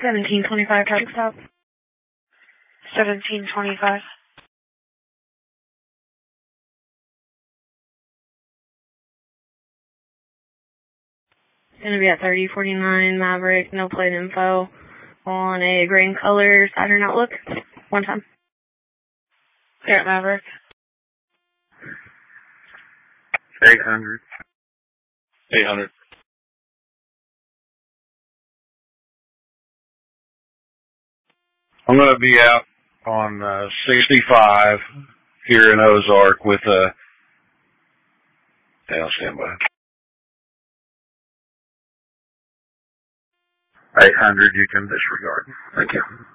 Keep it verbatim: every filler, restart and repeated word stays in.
seventeen twenty-five, traffic stop. seventeen twenty-five. Gonna be at thirty forty-nine Maverick, no plate info, on a green color Saturn Outlook. One time. Here at Maverick. eight hundred. eight hundred. I'm going to be out on uh, sixty-five here in Ozark with a... Down standby. eight hundred, you can disregard. Thank you.